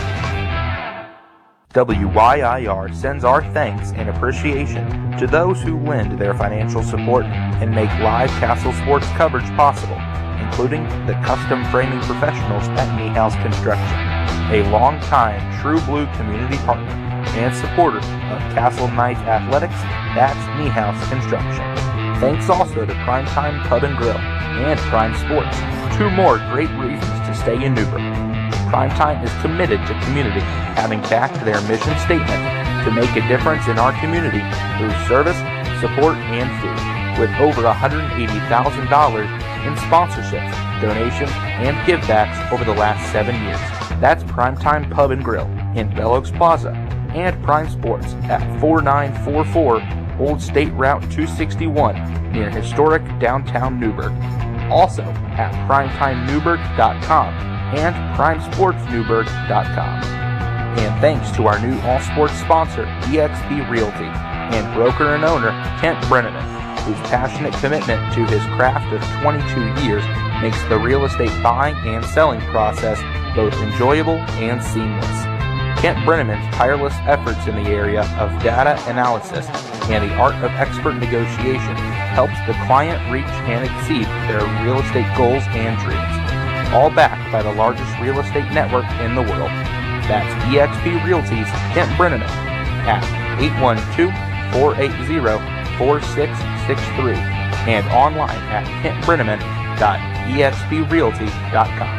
Speaker 4: W Y I R sends our thanks and appreciation to those who lend their financial support and make live Castle Sports coverage possible, including the custom framing professionals at Niehaus Construction, a long-time True Blue community partner and supporter of Castle Knights Athletics. That's Niehaus Construction. Thanks also to Primetime Pub and Grill and Prime Sports, two more great reasons to stay in Newburgh. Primetime is committed to community, having backed their mission statement to make a difference in our community through service, support, and food, with over one hundred eighty thousand dollars in sponsorships, donations, and givebacks over the last seven years. That's Primetime Pub and Grill in Bell Oaks Plaza, and Prime Sports at forty-nine forty-four Old State Route two sixty-one near historic downtown Newburgh. Also at primetime newburgh dot com and prime sports newburgh dot com. And thanks to our new all-sports sponsor, E X P Realty, and broker and owner, Kent Brenneman, whose passionate commitment to his craft of twenty-two years makes the real estate buying and selling process both enjoyable and seamless. Kent Brenneman's tireless efforts in the area of data analysis and the art of expert negotiation helps the client reach and exceed their real estate goals and dreams, all backed by the largest real estate network in the world. That's E X P Realty's Kent Brenneman at eight one two, four eight zero, four six six three and online at kent brenneman dot e x p realty dot com.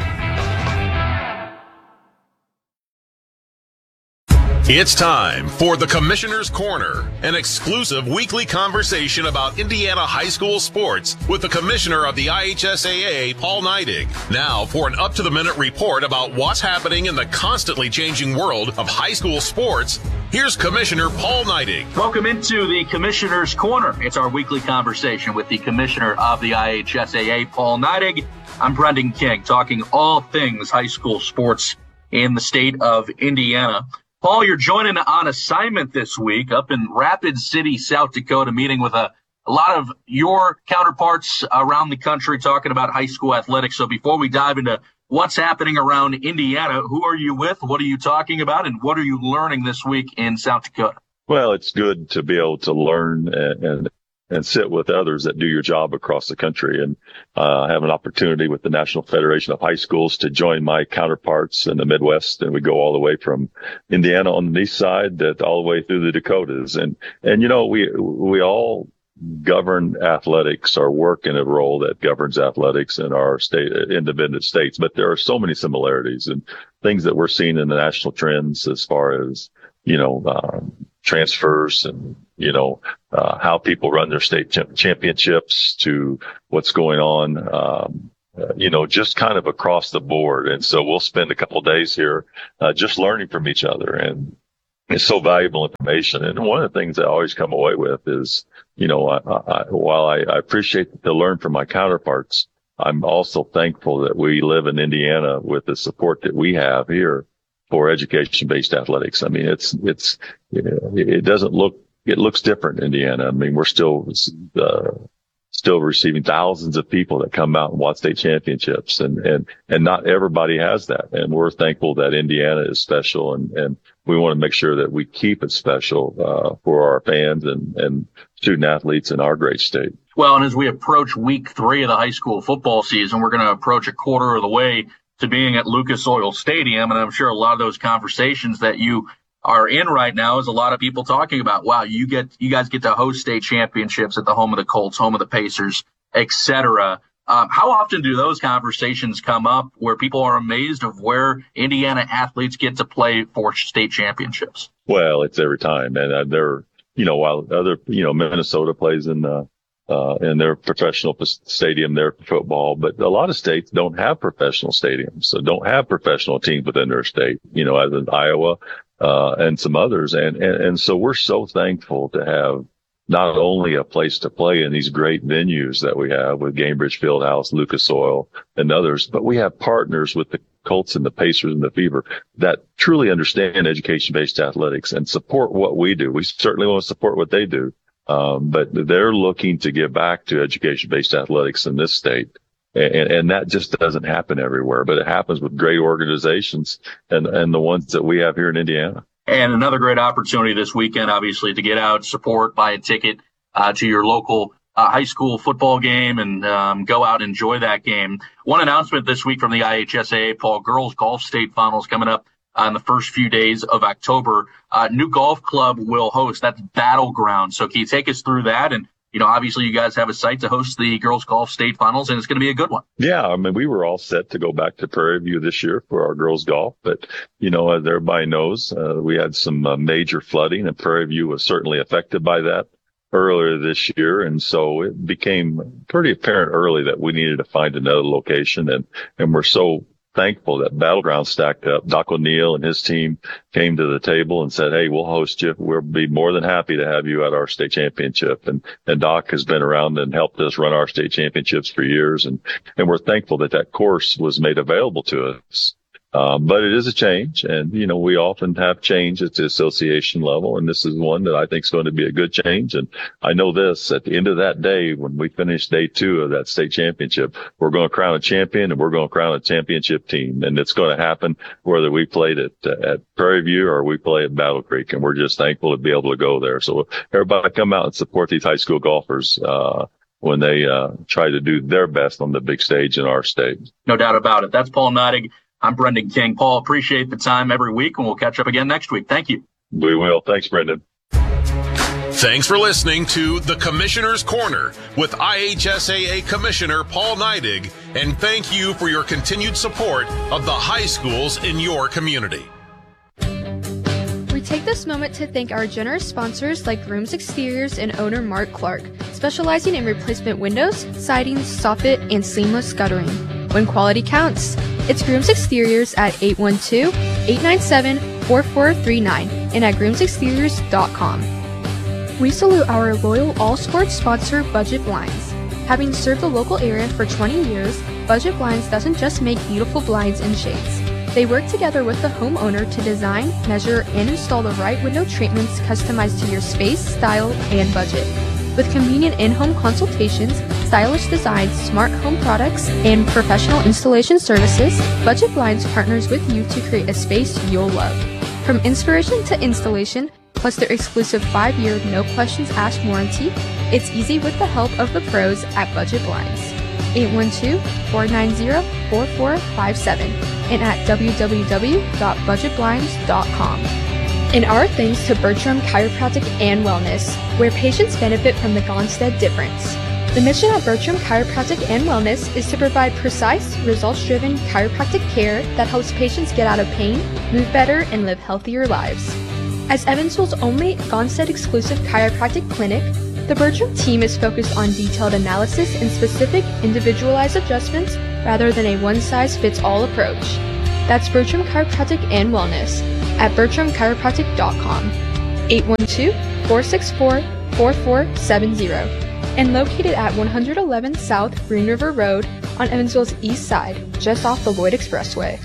Speaker 7: It's time for the Commissioner's Corner, an exclusive weekly conversation about Indiana high school sports with the Commissioner of the I H S A A, Paul Neidig. Now for an up-to-the-minute report about what's happening in the constantly changing world of high school sports, here's Commissioner Paul Neidig.
Speaker 8: Welcome into the Commissioner's Corner. It's our weekly conversation with the Commissioner of the I H S A A, Paul Neidig. I'm Brendan King, talking all things high school sports in the state of Indiana. Paul, you're joining on assignment this week up in Rapid City, South Dakota, meeting with a, a lot of your counterparts around the country talking about high school athletics. So before we dive into what's happening around Indiana, who are you with? What are you talking about? And what are you learning this week in South Dakota?
Speaker 9: Well, it's good to be able to learn and, and and sit with others that do your job across the country. And uh, I have an opportunity with the National Federation of High Schools to join my counterparts in the Midwest. And we go all the way from Indiana on the east side that all the way through the Dakotas. And, and, you know, we, we all govern athletics or work in a role that governs athletics in our state, independent states. But there are so many similarities and things that we're seeing in the national trends as far as, you know, um, transfers and you know, uh, how people run their state ch- championships to what's going on, um, uh, you know, just kind of across the board. And so we'll spend a couple of days here, uh, just learning from each other. And it's so valuable information. And one of the things I always come away with is, you know, I, I, while I, I appreciate to learn from my counterparts, I'm also thankful that we live in Indiana with the support that we have here for education-based athletics. I mean, it's, it's, you know, it doesn't look, it looks different in Indiana. I mean, we're still, uh, still receiving thousands of people that come out and watch state championships, and, and, and not everybody has that. And we're thankful that Indiana is special, and, and we want to make sure that we keep it special, uh, for our fans and, and student athletes in our great state.
Speaker 8: Well, and as we approach week three of the high school football season, we're going to approach a quarter of the way to being at Lucas Oil Stadium. And I'm sure a lot of those conversations that you are in right now is a lot of people talking about, wow, you get, you guys get to host state championships at the home of the Colts, home of the Pacers, et cetera. Um, how often do those conversations come up where people are amazed of where Indiana athletes get to play for state championships?
Speaker 9: Well, it's every time. And uh, they're, you know, while other, you know, Minnesota plays in, uh, uh, in their professional stadium there for football, but a lot of states don't have professional stadiums, so don't have professional teams within their state, you know, as in Iowa, uh, and some others. And, and, and so we're so thankful to have not only a place to play in these great venues that we have with Gainbridge Fieldhouse, Lucas Oil, and others, but we have partners with the Colts and the Pacers and the Fever that truly understand education-based athletics and support what we do. We certainly want to support what they do. Um, but they're looking to give back to education-based athletics in this state. And, and that just doesn't happen everywhere, but it happens with great organizations and, and the ones that we have here in Indiana.
Speaker 8: And another great opportunity this weekend, obviously, to get out, support, buy a ticket uh, to your local uh, high school football game, and um, go out and enjoy that game. One announcement this week from the I H S A A, Paul, girls golf state finals coming up uh, in the first few days of October. Uh, new golf club will host. That's Battleground. So can you take us through that? And, you know, obviously you guys have a site to host the girls golf state finals, and it's going to be a good one.
Speaker 9: Yeah. I mean, we were all set to go back to Prairie View this year for our girls golf, but, you know, as everybody knows, uh, we had some uh, major flooding, and Prairie View was certainly affected by that earlier this year. And so it became pretty apparent early that we needed to find another location. And, and we're so thankful that Battleground stacked up. Doc O'Neill and his team came to the table and said, hey, we'll host you. We'll be more than happy to have you at our state championship. And, and Doc has been around and helped us run our state championships for years. And, and we're thankful that that course was made available to us. Um, but it is a change, and, you know, we often have change at the association level, and this is one that I think is going to be a good change. And I know this, at the end of that day, when we finish day two of that state championship, we're going to crown a champion, and we're going to crown a championship team. And it's going to happen whether we played at, at Prairie View or we play at Battle Creek, and we're just thankful to be able to go there. So everybody come out and support these high school golfers, uh, when they, uh, try to do their best on the big stage in our state.
Speaker 8: No doubt about it. That's Paul Neidig. I'm Brendan King. Paul, appreciate the time every week, and we'll catch up again next week. Thank you.
Speaker 9: We will. Thanks, Brendan.
Speaker 7: Thanks for listening to The Commissioner's Corner with I H S A A Commissioner Paul Neidig, and thank you for your continued support of the high schools in your community.
Speaker 6: We take this moment to thank our generous sponsors like Grooms Exteriors and owner Mark Clark, specializing in replacement windows, siding, soffit, and seamless guttering. When quality counts, it's Grooms Exteriors at eight one two, eight nine seven, four four three nine and at grooms exteriors dot com. We salute our loyal all-sports sponsor, Budget Blinds. Having served the local area for twenty years, Budget Blinds doesn't just make beautiful blinds and shades. They work together with the homeowner to design, measure, and install the right window treatments customized to your space, style, and budget. With convenient in-home consultations, stylish designs, smart home products, and professional installation services, Budget Blinds partners with you to create a space you'll love. From inspiration to installation, plus their exclusive five-year no-questions-asked warranty, it's easy with the help of the pros at Budget Blinds. eight one two, four nine zero, four four five seven and at w w w dot budget blinds dot com. And our thanks to Bertram Chiropractic and Wellness, where patients benefit from the Gonstead difference. The mission of Bertram Chiropractic and Wellness is to provide precise, results-driven chiropractic care that helps patients get out of pain, move better, and live healthier lives. As Evansville's only Gonstead-exclusive chiropractic clinic, the Bertram team is focused on detailed analysis and specific, individualized adjustments rather than a one-size-fits-all approach. That's Bertram Chiropractic and Wellness at bertram chiropractic dot com, eight one two, four six four, four four seven zero, and located at one eleven South Green River Road on Evansville's east side, just off the Lloyd Expressway.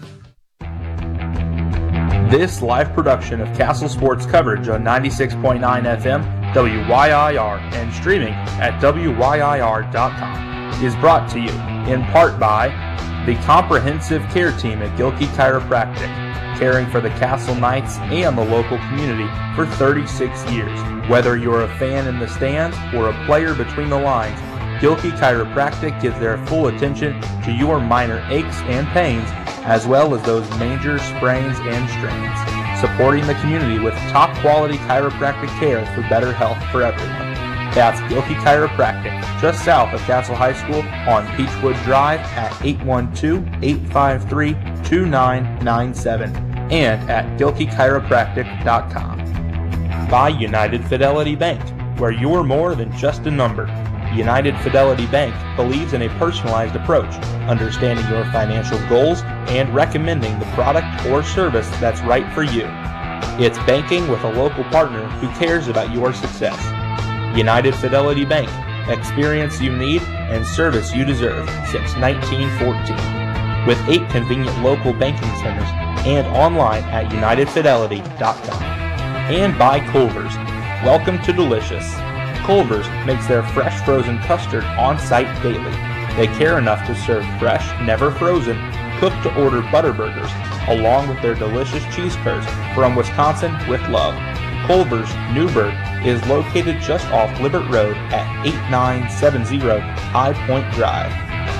Speaker 4: This live production of Castle Sports coverage on ninety-six point nine F M, W Y I R, and streaming at W Y I R dot com is brought to you in part by the comprehensive care team at Gilkey Chiropractic, caring for the Castle Knights and the local community for thirty-six years. Whether you're a fan in the stands or a player between the lines, Gilkey Chiropractic gives their full attention to your minor aches and pains, as well as those major sprains and strains, supporting the community with top quality chiropractic care for better health for everyone. That's Gilkey Chiropractic, just south of Castle High School on Peachwood Drive at eight one two, eight five three, two nine nine seven and at gilkey chiropractic dot com. By United Fidelity Bank, where you're more than just a number. United Fidelity Bank believes in a personalized approach, understanding your financial goals and recommending the product or service that's right for you. It's banking with a local partner who cares about your success. United Fidelity Bank, experience you need and service you deserve since nineteen fourteen. With eight convenient local banking centers and online at united fidelity dot com. And by Culver's. Welcome to Delicious. Culver's makes their fresh frozen custard on-site daily. They care enough to serve fresh, never frozen, cooked-to-order butter burgers, along with their delicious cheese curds from Wisconsin with love. Culver's, Newburgh, is located just off Libert Road at eighty-nine seventy High Point Drive.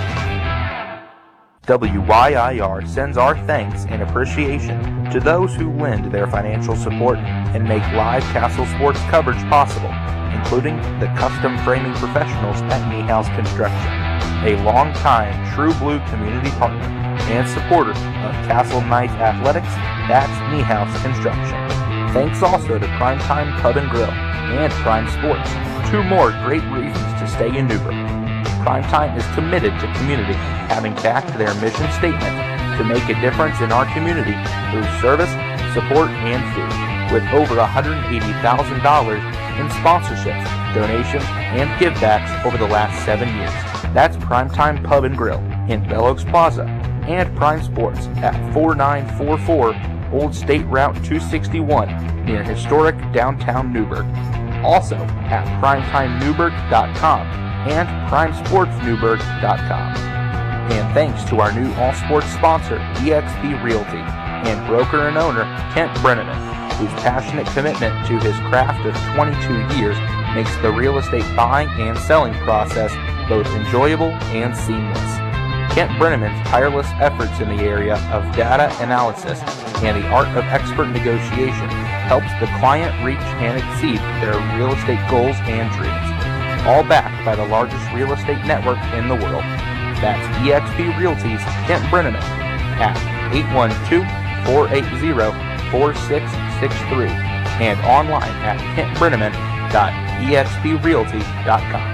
Speaker 4: W Y I R sends our thanks and appreciation to those who lend their financial support and make live Castle Sports coverage possible, including the custom framing professionals at Niehaus Construction, a long-time True Blue community partner and supporter of Castle Knights Athletics. That's Niehaus Construction. Thanks also to Primetime Pub and Grill and Prime Sports, two more great reasons to stay in Newburgh. Primetime is committed to community, having backed their mission statement to make a difference in our community through service, support, and food, with over one hundred eighty thousand dollars in sponsorships, donations, and givebacks over the last seven years. That's Primetime Pub and Grill in Bell Oaks Plaza, and Prime Sports at forty-nine forty-four Old State Route two sixty-one near historic downtown Newburgh. Also at primetime newburgh dot com and prime sports newburgh dot com. And thanks to our new all-sports sponsor, E X P Realty, and broker and owner, Kent Brenneman, whose passionate commitment to his craft of twenty-two years makes the real estate buying and selling process both enjoyable and seamless. Kent Brenneman's tireless efforts in the area of data analysis and the art of expert negotiation helps the client reach and exceed their real estate goals and dreams, all backed by the largest real estate network in the world. That's E X P Realty's Kent Brenneman at eight one two, four eight zero, four six six three and online at kent brenneman dot e x p realty dot com.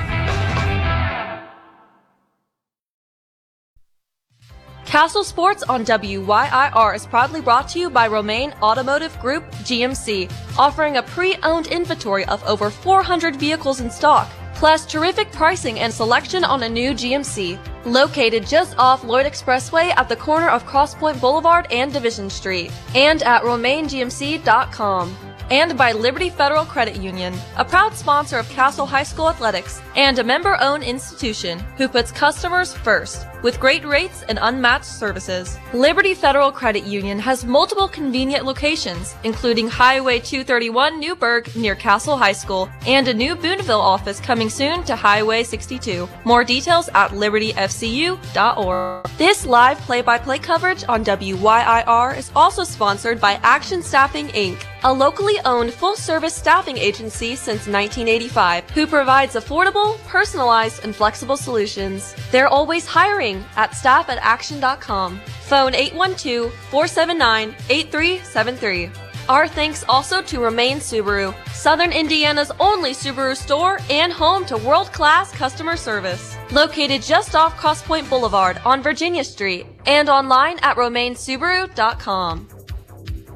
Speaker 3: Castle Sports on W Y I R is proudly brought to you by Romaine Automotive Group, G M C, offering a pre-owned inventory of over four hundred vehicles in stock, plus terrific pricing and selection on a new G M C. Located just off Lloyd Expressway at the corner of Cross Point Boulevard and Division Street, and at romaine g m c dot com. And by Liberty Federal Credit Union, a proud sponsor of Castle High School Athletics and a member-owned institution who puts customers first with great rates and unmatched services. Liberty Federal Credit Union has multiple convenient locations, including Highway two thirty-one Newburgh near Castle High School and a new Boonville office coming soon to Highway sixty-two. More details at liberty f c u dot org. This live play-by-play coverage on W Y I R is also sponsored by Action Staffing Incorporated, a locally owned full-service staffing agency since nineteen eighty-five, who provides affordable, personalized, and flexible solutions. They're always hiring at staff at action dot com. Phone eight one two, four seven nine, eight three seven three. Our thanks also to Romaine Subaru, Southern Indiana's only Subaru store and home to world-class customer service. Located just off Cross Point Boulevard on Virginia Street and online at romaine subaru dot com.